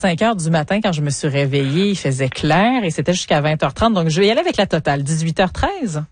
5 heures du matin, quand je me suis réveillée, il faisait clair et c'était jusqu'à 20h30. Donc, je vais y aller avec la totale. 18h13.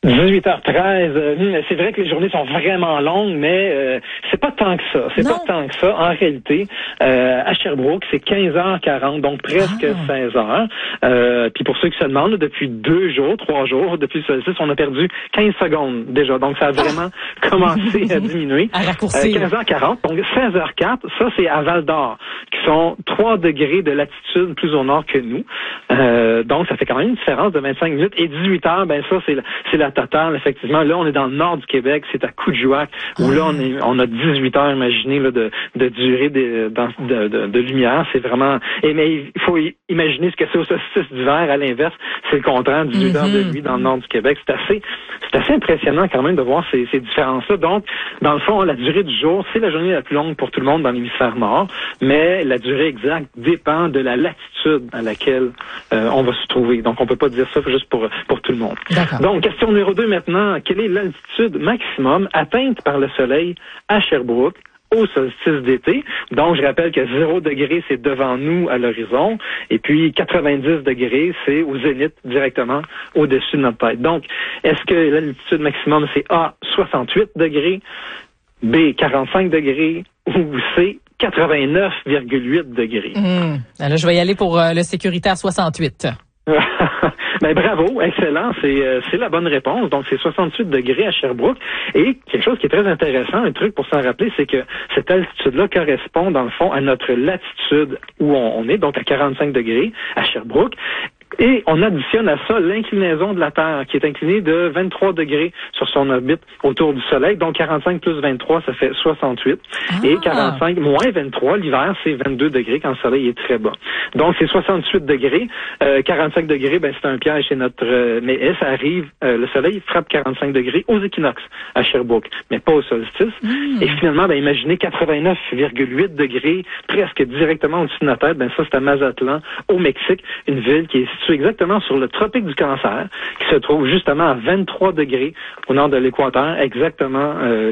18h13, c'est vrai que les journées sont vraiment longues, mais c'est pas tant que ça. C'est pas tant que ça. En réalité, à Sherbrooke, c'est 15h40, donc presque 16h. Puis pour ceux qui se demandent, depuis 3 jours, depuis le solstice, on a perdu 15 secondes déjà. Donc ça a vraiment commencé à diminuer. À raccourcir. 15h40, donc 16h04, ça c'est à Val-d'Or, qui sont 3 degrés de latitude plus au nord que nous. Donc ça fait quand même une différence de 25 minutes. Et 18h, ben ça c'est la totale, effectivement. Là, on est dans le nord du Québec, c'est à Coudjouac, où là, on a 18 heures, imaginez, là, de durée de lumière. C'est vraiment... mais il faut imaginer ce que c'est au solstice d'hiver. À l'inverse, c'est le contraire, 18 heures de nuit dans le nord du Québec. C'est assez impressionnant quand même de voir ces différences-là. Donc, dans le fond, la durée du jour, c'est la journée la plus longue pour tout le monde dans l'hémisphère nord, mais la durée exacte dépend de la latitude à laquelle on va se trouver. Donc, on peut pas dire ça juste pour tout le monde. Donc, question numéro 2 maintenant. Quelle est l'altitude maximum atteinte par le soleil à Sherbrooke au solstice d'été? Donc, je rappelle que 0 degré, c'est devant nous à l'horizon. Et puis, 90 degrés, c'est au zénith, directement au-dessus de notre tête. Donc, est-ce que l'altitude maximum, c'est A, 68 degrés, B, 45 degrés, ou C, 89,8 degrés? Là, je vais y aller pour le sécuritaire 68. Ben bravo, excellent, c'est la bonne réponse. Donc c'est 68 degrés à Sherbrooke. Et quelque chose qui est très intéressant, un truc pour s'en rappeler, c'est que cette altitude-là correspond dans le fond à notre latitude où on est, donc à 45 degrés à Sherbrooke. Et on additionne à ça l'inclinaison de la Terre, qui est inclinée de 23 degrés sur son orbite autour du Soleil. Donc 45 plus 23, ça fait 68. Et 45 moins 23, l'hiver, c'est 22 degrés quand le Soleil est très bas. Donc c'est 68 degrés. 45 degrés, ben c'est un piège chez notre... mais ça arrive, le Soleil frappe 45 degrés aux équinoxes à Sherbrooke, mais pas au solstice. Et finalement, ben imaginez 89,8 degrés, presque directement au-dessus de notre tête. Ben ça, c'est à Mazatlan, au Mexique, une ville qui est située exactement sur le tropique du Cancer, qui se trouve justement à 23 degrés au nord de l'équateur, exactement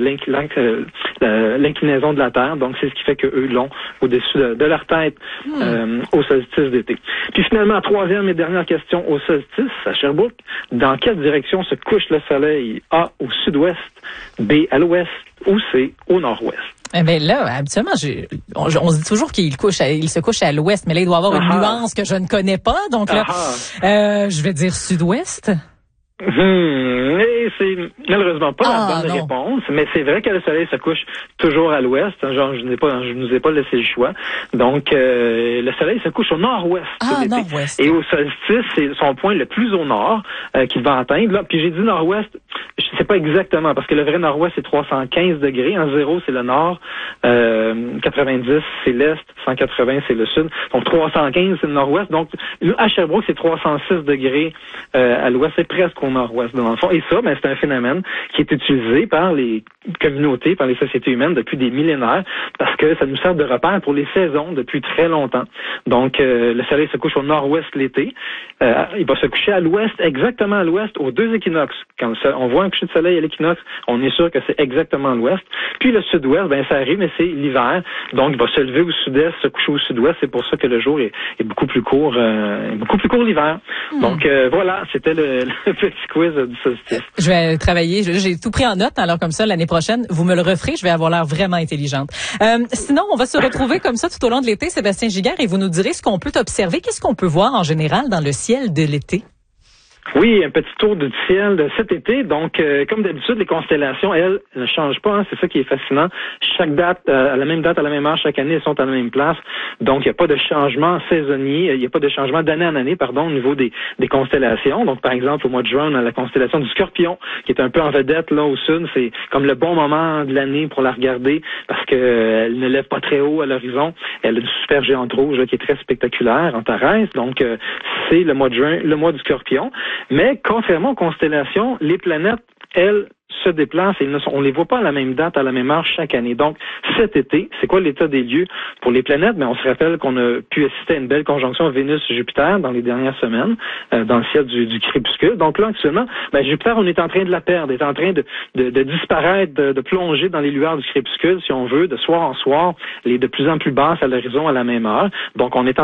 l'inclinaison de la Terre. Donc, c'est ce qui fait qu'eux l'ont au-dessus de leur tête au solstice d'été. Puis finalement, troisième et dernière question, au solstice, à Sherbrooke, dans quelle direction se couche le soleil? A, au sud-ouest, B, à l'ouest, ou C, au nord-ouest? Eh bien là, habituellement, on se dit toujours qu'il se couche à l'ouest, mais là, il doit y avoir une nuance que je ne connais pas. Donc là, je vais dire sud-ouest. Et c'est malheureusement pas la bonne réponse, mais c'est vrai que le soleil se couche toujours à l'ouest. Genre, je nous ai pas laissé le choix. Donc, le soleil se couche au nord-ouest. Nord-ouest. Et au solstice, c'est son point le plus au nord qu'il va atteindre. Là, puis j'ai dit nord-ouest, je sais pas exactement, parce que le vrai nord-ouest, c'est 315 degrés. En 0, c'est le nord. 90, c'est l'est. 180, c'est le sud. Donc, 315, c'est le nord-ouest. Donc, à Sherbrooke, c'est 306 degrés à l'ouest. C'est presque au nord-ouest, dans le fond. Et ça, ben, c'est un phénomène qui est utilisé par les communautés, par les sociétés humaines depuis des millénaires, parce que ça nous sert de repère pour les saisons depuis très longtemps. Donc, le soleil se couche au nord-ouest l'été. Il va se coucher à l'ouest, exactement à l'ouest, aux 2 équinoxes. Quand on voit un coucher de soleil à l'équinoxe, on est sûr que c'est exactement à l'ouest. Puis le sud-ouest, ben, ça arrive, mais c'est l'hiver. Donc, il va se lever au sud-est, se coucher au sud-ouest. C'est pour ça que le jour est beaucoup plus court, l'hiver. Donc, voilà, c'était le petit quiz du solstice. Je vais travailler. J'ai tout pris en note. Alors comme ça, l'année prochaine, vous me le referez. Je vais avoir l'air vraiment intelligente. Sinon, on va se retrouver comme ça tout au long de l'été, Sébastien Giguère, et vous nous direz ce qu'on peut observer. Qu'est-ce qu'on peut voir en général dans le ciel de l'été? Oui, un petit tour du ciel de cet été. Donc, comme d'habitude, les constellations, elles, ne changent pas. Hein. C'est ça qui est fascinant. Chaque date, à la même heure, chaque année, elles sont à la même place. Donc, il n'y a pas de changement saisonnier. Il n'y a pas de changement d'année en année, au niveau des constellations. Donc, par exemple, au mois de juin, on a la constellation du Scorpion, qui est un peu en vedette, là, au sud. C'est comme le bon moment de l'année pour la regarder, parce que elle ne lève pas très haut à l'horizon. Elle a une super géante rouge, là, qui est très spectaculaire, Antares. Donc, c'est le mois de juin, le mois du Scorpion. Mais contrairement aux constellations, les planètes, elles, se déplacent et on les voit pas à la même date, à la même heure chaque année. Donc, cet été, c'est quoi l'état des lieux pour les planètes? Mais on se rappelle qu'on a pu assister à une belle conjonction Vénus-Jupiter dans les dernières semaines, dans le ciel du crépuscule. Donc là, actuellement, Jupiter, on est en train de la perdre, est en train de disparaître, de plonger dans les lueurs du crépuscule, si on veut, de soir en soir, les de plus en plus basses à l'horizon à la même heure. Donc, on est